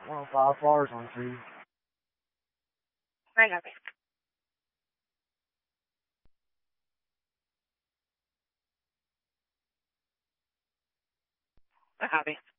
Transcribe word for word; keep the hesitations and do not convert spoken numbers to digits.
One oh five Flowers on three. I got it. I copy.